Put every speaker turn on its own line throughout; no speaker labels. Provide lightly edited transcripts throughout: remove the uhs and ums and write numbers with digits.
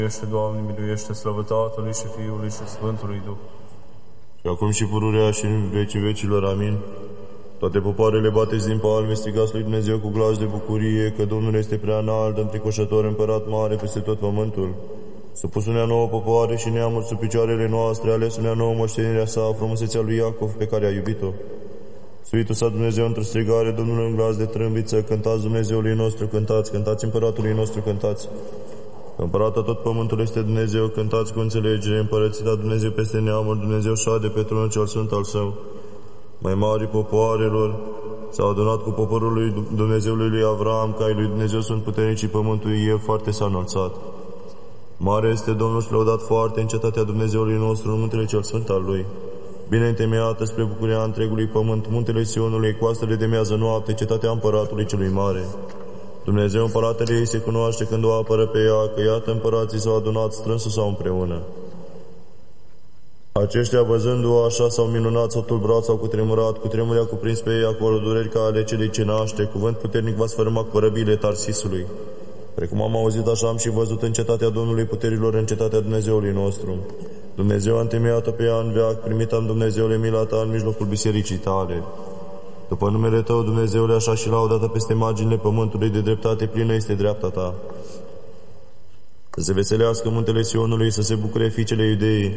Miluiește, Doamne, miluiește, slavă Tatălui și Fiului și Sfântului Duh.
Și acum și pururea și în vecii vecilor, amin. Toate popoarele bateți din palme, strigați lui Dumnezeu cu glas de bucurie, că Domnul este prea înalt, înfricoșător, împărat mare peste tot pământul. Să pusunea nouă popoare și neamuri sub picioarele noastre, alesunea nouă moștenirea sa, frumusețea lui Iacov, pe care a iubit-o. Suitul sa Dumnezeu într-o strigare, Domnul în glas de trâmbiță, cântați Dumnezeului nostru, cântați, cântați împăratului nostru, cântați. Împăratul tot pământul este Dumnezeu, cântați cu înțelegere, împărățita Dumnezeu peste neamuri, Dumnezeu șade pe tronul cel sfânt al său. Mai mari popoarelor s-au adunat cu poporul lui Dumnezeului lui Avram, ca ai lui Dumnezeu sunt puternicii pământului, el foarte s-a înălțat. Mare este Domnul și lăudat foarte în cetatea Dumnezeului nostru, în muntele cel sfânt al lui. Bine întemeiată spre bucuria întregului pământ, muntele Sionului, coastele de miază noapte, cetatea împăratului celui mare. Dumnezeu împăratele ei se cunoaște când o apără pe ea, că iată împărații s-au adunat strânsul sau împreună. Aceștia, văzându-o așa, s-au minunat, s-au tulburat, s-au cutremurat, cutremurul a cuprins pe ei acolo dureri ca ale celei ce naște, cuvânt puternic va sfărâma corăbile Tarsisului. Precum am auzit, așa am și văzut în cetatea Domnului puterilor, în cetatea Dumnezeului nostru. Dumnezeu a întemeiat-o pe ea în veac, primit am Dumnezeule mila ta în mijlocul bisericii tale. După numele tău, Dumnezeule, așa și laudată peste marginile pământului, de dreptate plină este dreapta ta. Să se veselească muntele Sionului, să se bucure fiicele Iudeii.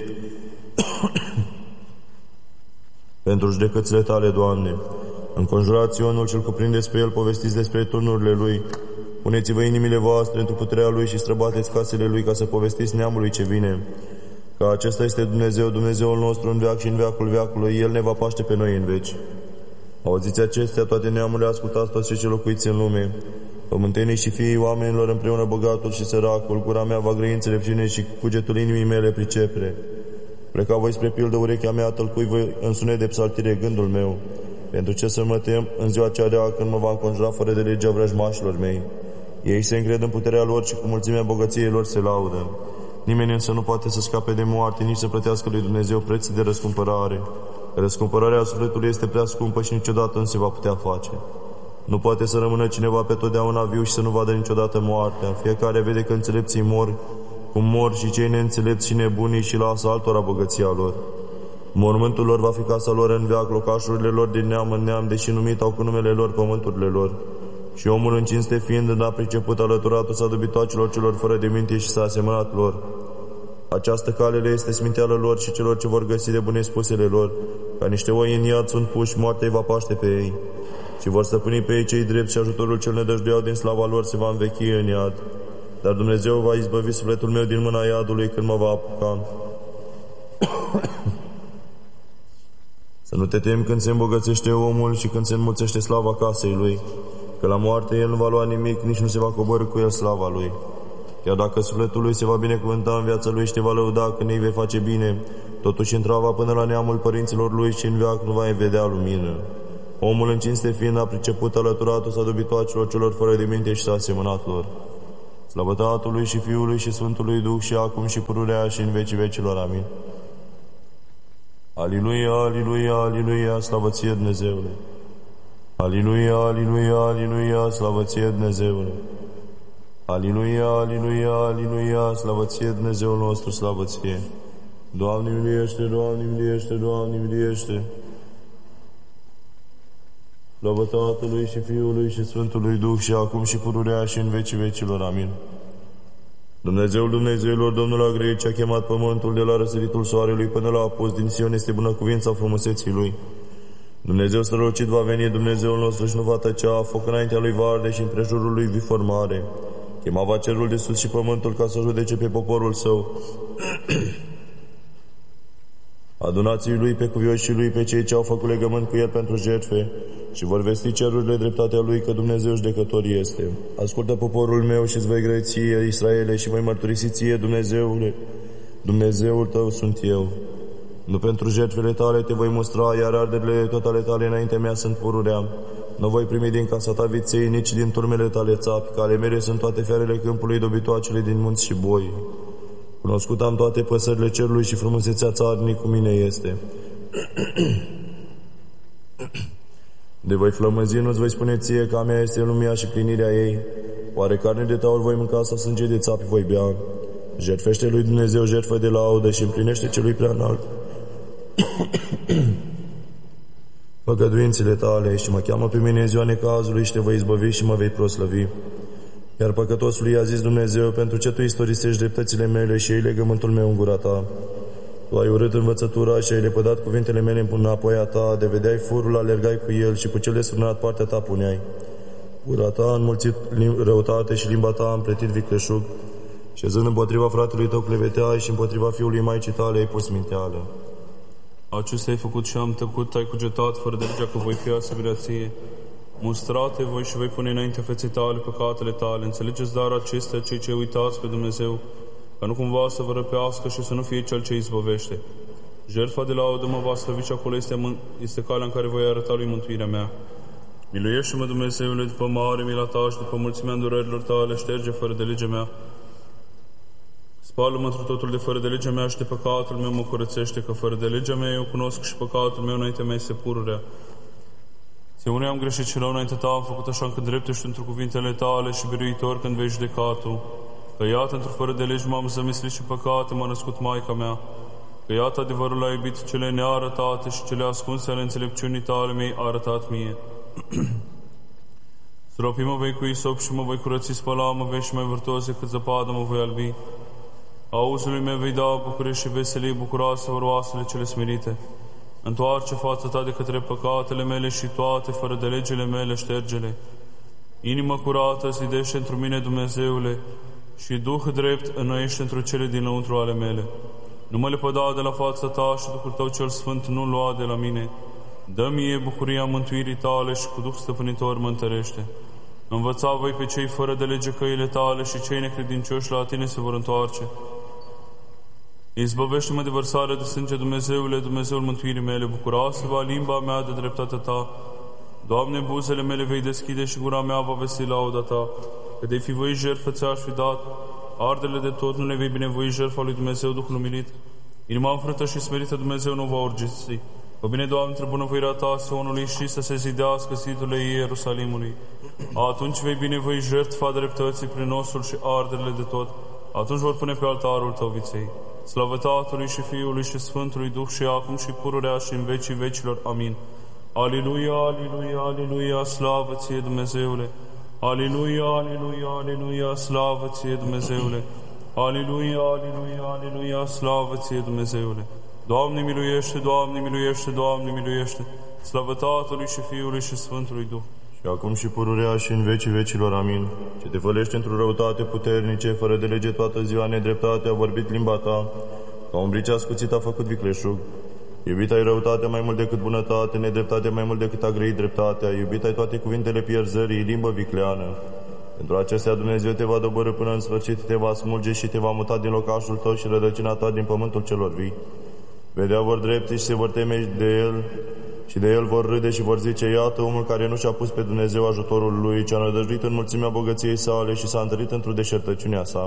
Pentru judecățile tale, Doamne, înconjurați Sionul și-l cuprindeți pe el, povestiți despre turnurile lui. Puneți-vă inimile voastre într-o puterea lui și străbateți casele lui, ca să povestiți neamului ce vine. Că acesta este Dumnezeu, Dumnezeul nostru în veac și în veacul veacului, el ne va paște pe noi în veci. Auziți acestea, toate neamurile, ascultați toți ce locuiți în lume. Pământenii și fiii oamenilor împreună, bogatul și săracul, gura mea va grăi înțelepciune și cugetul inimii mele pricepere. Pleca voi spre pildă, urechea mea tălcui voi în sunet de psaltire gândul meu. Pentru ce să mă tem în ziua cea rea, când mă va înconjura fără de legea vrăjmașilor mei? Ei se încred în puterea lor și cu mulțimea bogăției lor se laudă. Nimeni însă nu poate să scape de moarte, nici să plătească lui Dumnezeu preț de răscumpărare. Răscumpărarea sufletului este prea scumpă și niciodată nu se va putea face. Nu poate să rămână cineva pe totdeauna viu și să nu vadă niciodată moartea. Fiecare vede că înțelepții mor, cum mor și cei neînțelepți și nebunii, și lasă altora bogăția lor. Mormântul lor va fi casa lor în veac, locașurile lor din neam în neam, deși numit au cu numele lor pământurile lor. Și omul în cinste fiind, n-a priceput, alăturatul s-a dubitoacelor celor fără de minte și s-a asemănat lor. Această cale le este sminteală lor și celor ce vor găsi de bune spusele lor. Ca niște oi în iad sunt puși, moartea îi va paște pe ei. Și vor stăpâni pe ei cei drepți și ajutorul cel nedăjduiau din slava lor se va învechi în iad. Dar Dumnezeu va izbăvi sufletul meu din mâna iadului când mă va apuca. Să nu te temi când se îmbogățește omul și când se înmulțește slava casei lui, că la moarte el nu va lua nimic, nici nu se va coborî cu el slava lui. Iar dacă sufletul lui se va binecuvânta în viața lui și te va lăuda când îi vei face bine, totuși intrava până la neamul părinților lui și în veac nu va vedea lumină. Omul în cinste fiind a priceput, alăturatul s-a dubitoacelor celor fără de minte și s-a asemănat lor. Slavă Tatălui și Fiului și Sfântului Duh și acum și pururea și în vecii vecilor. Amin. Aliluia, aliluia, aliluia, slavă ție, Dumnezeule! Aliluia, aliluia, aliluia, slavă ție, Dumnezeule! Aliluia, aliluia, aliluia, slavă ție, Dumnezeul nostru, slavă ție! Doamne miliește, Doamne miliește, Doamne miliește! Slavă Tatălui și Fiului și Sfântului Duh și acum și pururea și în vecii vecilor. Amin. Dumnezeul Dumnezeilor, Domnul a grăit și a chemat pământul de la răsăritul soarelui până la apus din Sion, este bunăcuvința frumuseții lui. Dumnezeu strălucit va veni, Dumnezeul nostru și nu va tăcea, foc înaintea lui va arde și împrejurul lui vi formare. Chemava cerul de sus și pământul ca să judece pe poporul său. Adunați-i lui pe cuvioșii lui, pe cei ce au făcut legământ cu el pentru jertfe, și vor vesti cerurile dreptatea lui, că Dumnezeu judecător este. Ascultă poporul meu și îți voi grăi ție, Israele, și voi mărturisi ție, Dumnezeule, Dumnezeul tău sunt eu. Nu pentru jertfele tale te voi mustra, iar arderile tot ale tale înaintea mea sunt pururea. Nu voi primi din casa ta viței, nici din turmele tale țapi, că ale mele sunt toate fiarele câmpului, dobitoacele din munți și boi. Cunoscut am toate păsările cerului și frumusețea țarnii cu mine este. De voi flămânzi, nu-ți voi spune ție că a mea este lumea și plinirea ei. Oare carne de taur voi mânca sau sânge de țapi voi bea? Jertfește lui Dumnezeu jertfă de laudă și împlinește celui prea înalt păgăduințele tale și mă cheamă pe mine în ziua necazului și te voi izbăvi și mă vei proslăvi. Iar păcătosului i-a zis Dumnezeu, pentru ce tu istorisești dreptățile mele și ei legământul meu în gura ta? Tu ai urât învățătura și ai lepădat cuvintele mele înapoi a ta, de vedeai furul, alergai cu el și cu cel desfrânat partea ta puneai. Gura ta a înmulțit răutate și limba ta a împletit vicleșug, șezând împotriva fratelui tău cleveteai și împotriva fiului maicii tale ai pus minteală.
Acestea ai făcut și am tăcut, ai cugetat, fără de legea că voi fi asemenea ție. Mustrate voi și voi pune înainte feței tale păcatele tale. Înțelegeți dar acestea cei ce uitați pe Dumnezeu, ca nu cumva să vă răpească și să nu fie cel ce izbăvește. Jertfa de laudă mă va slăvi și acolo este calea în care voi arăta lui mântuirea mea. Miluiește-mă, Dumnezeule, după mare mila ta și după mulțimea îndurărilor tale, șterge fără de legea mea. Spală-mă într totul de fără de legea mea și de păcatul meu mă curățește, că fără de legea mea eu cunosc și păcatul meu înaintea mea este pururea. Se unei am greșit și rău înainte ta, am făcut așa încât drept ești într cuvintele tale și biruitor când vei judeca tu. Că iată, într fără de legi m-am zămislit și păcate m-a născut Maica mea. Că iată, adevărul a iubit, cele nearătate și cele ascunse ale înțelepciunii tale mi-ai arătat mie. Stropi mă vei cu isop și mă voi curăți, spăla mă vei și mai vârtos decât zăpadă mă voi albi. Auzului meu vei da bucurie și veselie, bucuroase vor oasele cele smerite. Întoarce fața ta de către păcatele mele și toate fără de legile mele ștergele. Inimă curată zidește într mine, Dumnezeule, și Duh drept înnoiește într cele dinăuntru ale mele. Nu mă lepăda de la fața ta și Duhul tău cel sfânt nu lua de la mine. Dă mie bucuria mântuirii tale și cu Duh stăpânitor mă întărește. Învăța voi pe cei fără de lege căile tale și cei necredincioși la tine se vor întoarce. Izbăvește-mă de vărsare de sânge, Dumnezeule, Dumnezeul mântuirii mele, bucuroasă-vă limba mea de dreptatea ta. Doamne, buzele mele vei deschide și gura mea va vesti lauda ta. Că de-ai fi voi jertfă ți-aș fi dat, ardele de tot nu le vei binevoi jertfa lui Dumnezeu Duhul umilit. Inima înfrântă și smerită Dumnezeu nu va urgisi. Că bine, Doamne, între bunăvoirea ta Sionului și să se zidească zidurile Ierusalimului. Atunci vei binevoi jertfa dreptății prin osul și arderile de tot. Atunci vor pune pe altarul tău viței. Slavă Tatălui și Fiului și Sfântului Duh și acum și pururea și în vecii vecilor. Amin. Aleluia, aleluia, aleluia, slavă ție, Dumnezeule. Aleluia, aleluia, aleluia, slavă ție, Dumnezeule. Aleluia, aleluia, aleluia, slavă ție, Dumnezeule. Doamne miluiește, Doamne miluiește, Doamne miluiește. Slavă Tatălui și Fiului și Sfântului Duh.
Și acum și pururea și în vecii vecilor. Amin. Ce te fălește într-o răutate puternice, fără de lege toată ziua nedreptate, a vorbit limba ta, ca un brice ascuțit a făcut vicleșug. Iubit ai răutatea mai mult decât bunătate, nedreptate mai mult decât a grăit dreptatea, iubit ai toate cuvintele pierzării, limbă vicleană. Pentru acestea Dumnezeu te va dobărî până în sfârșit, te va smulge și te va muta din locașul tău și rădăcina ta din pământul celor vii. Vedea vor drepți și se vor teme de el, și de el vor râde și vor zice, iată omul care nu și-a pus pe Dumnezeu ajutorul lui, ce a nădăjduit în mulțimea bogăției sale și s-a întărit într-o deșertăciunea sa.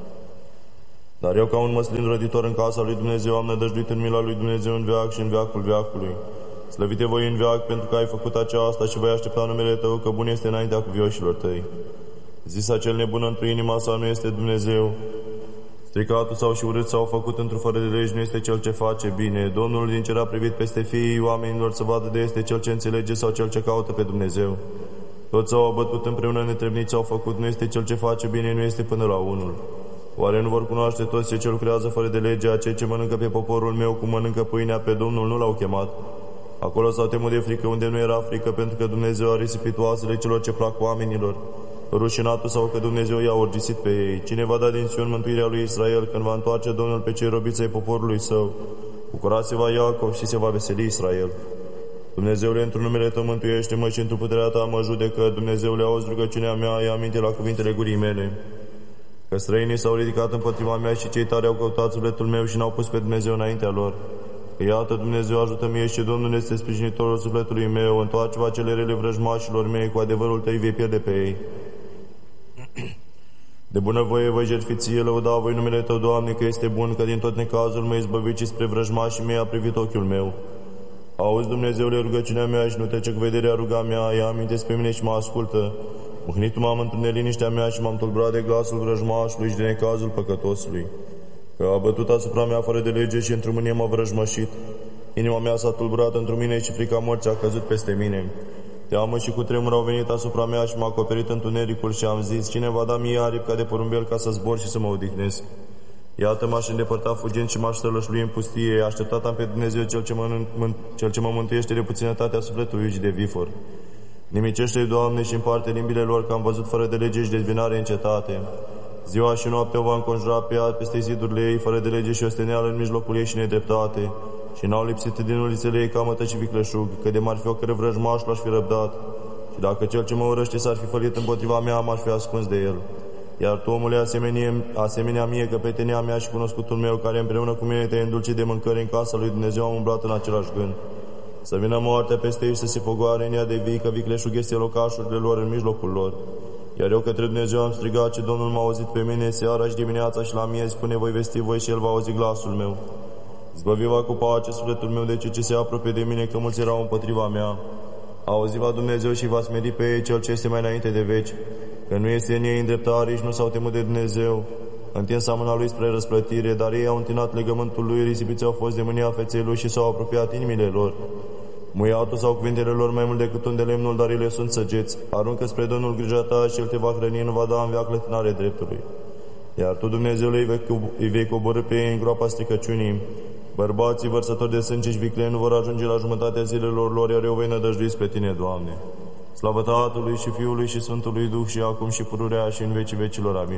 Dar eu, ca un măslin roditor în casa lui Dumnezeu, am nădăjduit în mila lui Dumnezeu în veac și în veacul veacului. Slăvite voi în veac, pentru că ai făcut aceasta și voi aștepta numele tău, că bun este înaintea cuvioșilor tăi. Zis acel nebun într inima sa nu este Dumnezeu. Stricatul sau și urât s-au făcut într-o fără de legi, nu este cel ce face bine. Domnul din cer a privit peste fiii oamenilor să vadă de este cel ce înțelege sau cel ce caută pe Dumnezeu. Toți s-au abătut împreună, netrebniți s-au făcut, nu este cel ce face bine, nu este până la unul. Oare nu vor cunoaște toți cei ce lucrează fără de legea, cei ce mănâncă pe poporul meu cum mănâncă pâinea, pe Domnul nu l-au chemat? Acolo s-au temut de frică unde nu era frică, pentru că Dumnezeu a risipit oasele celor ce plac oamenilor. Rușinatul sau că Dumnezeu i-a urgisit pe ei. Cine va da din Sion mântuirea lui Israel, când va întoarce Domnul pe cei robiți ai poporului său? Bucura-se va Iacov și se va veseli Israel. Dumnezeule, într-un numele Tău mântuiește-mă și într-o puterea Ta mă judecă. Dumnezeule, auzi rugăciunea mea, ia aminte la cuvintele gurii mele. Că străinii s-au ridicat împotriva mea și cei tare au căutat sufletul meu și n-au pus pe Dumnezeu înaintea lor. Că iată, Dumnezeu ajută mie și Domnul este sprijinitorul sufletului meu. Întoarce-vă cele rele vrăjmașilor mei, cu adevărul Tăi vei pierde pe ei. De bunăvoie voi jertfi ție, lăuda voi numele Tău, Doamne, că este bun, că din tot necazul mă izbăvit și spre vrăjmașii mei a privit ochiul meu. Auzi, Dumnezeule, rugăciunea mea și nu trece cu vederea ruga mea, ia aminte pe mine și mă ascultă. Mâhnitul m-am într neliniștea mea și m-am tulburat de glasul vrăjmașului și de necazul păcătosului, că a bătut asupra mea fără de lege și într-o mânie m-a vrăjmășit. Inima mea s-a tulburat într-o mine și frica morții a căzut peste mine. Teamă și cutremur au venit asupra mea și m-a acoperit întunericul și am zis: cine va da mie aripi ca de porumbel ca să zbor și să mă odihnesc? Iată m-aș îndepărta fugind și m-aș sălășlui în pustie. Așteptat am pe Dumnezeu cel ce mă mântuiește de puținătatea sufletului și de vifor. Nimicește-i, Doamne, și împarte limbile lor, că am văzut fără de lege și dezbinare în cetate. Ziua și noaptea o va înconjura pe ea peste zidurile ei, fără de lege și osteneală în mijlocul ei și nedreptate. Și n-au lipsit din ulițele ei camătă și vicleșug, că de m-ar fi o cără vrăjmaș l-aș fi răbdat. Și dacă cel ce mă urăște s-ar fi fălit împotriva mea, m-aș fi ascuns de el. Iar tu, omule, asemenea mie, căpetenia mea și cunoscutul meu, care împreună cu mine te-ai îndulcit de mâncări în casa lui Dumnezeu, am umblat în același gând. Să vină moartea peste ei și să se fogoare în ea de vii, că vicleșug este locașurile lor în mijlocul lor. Iar eu către Dumnezeu am strigat și Domnul m-a auzit pe mine seara și dimineața și la miez, spune: voi vesti voi și El va auzi glasul meu. Zbăviva cu pace sufletul meu de ce se apropie de mine, că mulți erau împotriva mea. Auzi-va Dumnezeu și va smeri pe ei cel ce este mai înainte de veci, că nu este în ei îndreptare și nu s-au temut de Dumnezeu. Întins mâna lui spre răsplătire, dar ei au întinat legământul lui, risipiți au fost de mânia feței lui și s-au apropiat inimile lor. Muiatul sau cuvintele lor mai mult decât un de lemnul, dar ele sunt săgeți. Aruncă spre Domnul grija ta și El te va hrăni, nu va da în veac clătinare dreptului. Iar tu, Dumnezeule, îi vei coborî pe ei în groapa stricăciunii. Bărbații vărsători de sânge și vicleni nu vor ajunge la jumătatea zilelor lor, iar eu voi nădăjdui spre tine, Doamne. Slavă Tatălui și Fiului și Sfântului Duh, și acum și pururea și în vecii vecilor. Amin.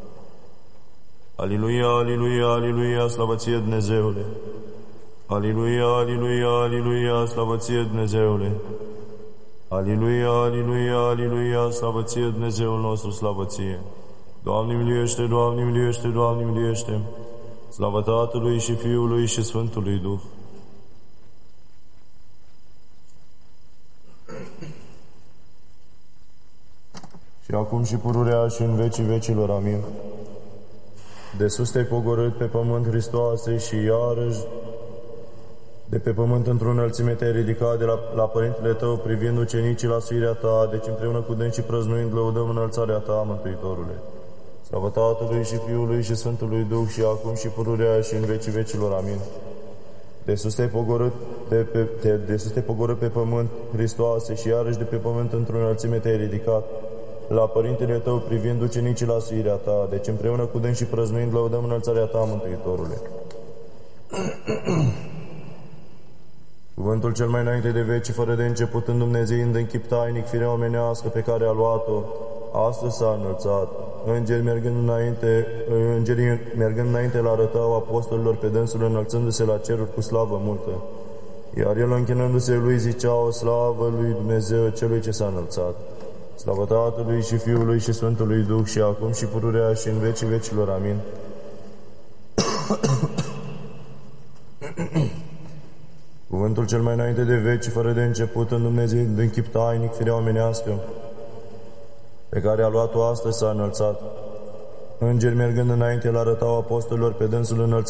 Aliluia, aliluia, aliluia, slavă ție, Dumnezeule! Aliluia, aliluia, aliluia, slavă ție, Dumnezeule! Aliluia, aliluia, aliluia, slavă ție, Dumnezeul nostru, slavă ție! Doamne miluiește, Doamne miluiește, Doamne miluiește! Slavă Tatălui și Fiului și Sfântului Duh! Și acum și pururea și în vecii vecilor. Amin. De sus te-ai pogorât pe pământ, Hristoase, și iarăși de pe pământ într-o înălțime te-ai ridicat de la Părintele tău, privind ucenicii la suirea ta, deci împreună cu dânsii prăznuind lăudăm înălțarea ta, Mântuitorule. Slavă Tatălui și Fiului și Sfântului Duh, și acum și pururea și în vecii vecilor. Amin. De sus te-ai pogorât pe pământ, Hristoase, și iarăși de pe pământ într-o înălțime te-ai ridicat la Părintele tău, privind ucenicii la suirea ta, deci împreună cu dânsii prăznuind lăudăm înălțarea ta, Mântuitorule. Cuvântul cel mai înainte de veci, fără de început, în Dumnezeind în chip tainic firea omenească pe care a luat-o, astăzi s-a înălțat. Îngerii mergând înainte la arătau apostolilor pe dânsul, înălțându-se la ceruri cu slavă multă. Iar el, închinându-se lui, zicea: o slavă lui Dumnezeu celui ce s-a înălțat. Slavă Tatălui și Fiului și Sfântului Duh, și acum și pururea și în vecii vecilor. Amin. Cuvântul cel mai înainte de veci, fără de început, în Dumnezeu, din chip tainic, firea omenească, pe care a luat-o astăzi, s-a înălțat. Îngeri mergând înainte, l-arătau apostolilor pe dânsul înălțat